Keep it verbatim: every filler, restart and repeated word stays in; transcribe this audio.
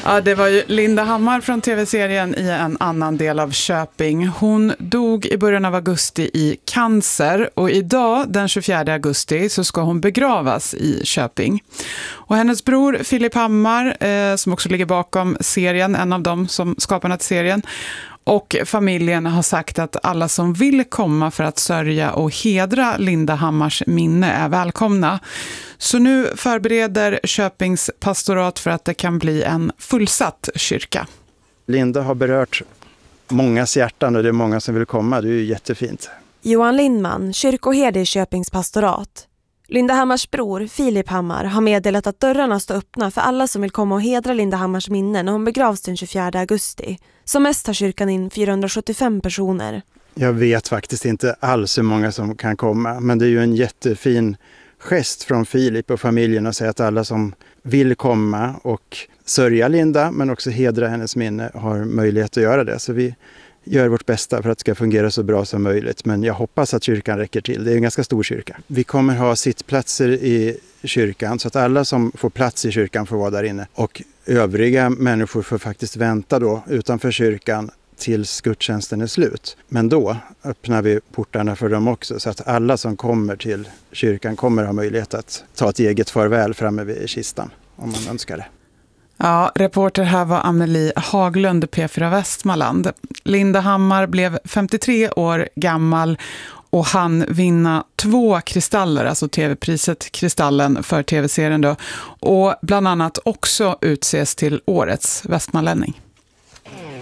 Ja, det var ju Linda Hammar från tv-serien i en annan del av Köping. Hon dog i början av augusti i cancer och idag den tjugofjärde augusti så ska hon begravas i Köping. Och hennes bror Filip Hammar, eh, som också ligger bakom serien, en av dem som skaparna till serien, och familjen har sagt att alla som vill komma för att sörja och hedra Linda Hammars minne är välkomna. Så nu förbereder Köpings pastorat för att det kan bli en fullsatt kyrka. Linda har berört mångas hjärtan och det är många som vill komma. Det är ju jättefint. Johan Lindman, kyrkoherde i Köpings pastorat. Linda Hammars bror, Filip Hammar, har meddelat att dörrarna står öppna för alla som vill komma och hedra Linda Hammars minne när hon begravs den tjugofjärde augusti. Som mest har kyrkan in fyrahundrasjuttiofem personer. Jag vet faktiskt inte alls hur många som kan komma, men det är ju en jättefin gest från Filip och familjen att säga att alla som vill komma och sörja Linda men också hedra hennes minne har möjlighet att göra det. Så vi gör vårt bästa för att det ska fungera så bra som möjligt, men jag hoppas att kyrkan räcker till. Det är en ganska stor kyrka. Vi kommer ha sittplatser i kyrkan så att alla som får plats i kyrkan får vara där inne och övriga människor får faktiskt vänta då utanför kyrkan tills gudstjänsten är slut. Men då öppnar vi portarna för dem också så att alla som kommer till kyrkan kommer ha möjlighet att ta ett eget farväl framme vid kistan om man önskar det. Ja, reporter här var Amelie Haglund, P fyra Västmanland. Linda Hammar blev femtiotre år gammal och han vinna två kristaller, alltså tv-priset Kristallen för tv-serien då, och bland annat också utses till årets västmanlänning.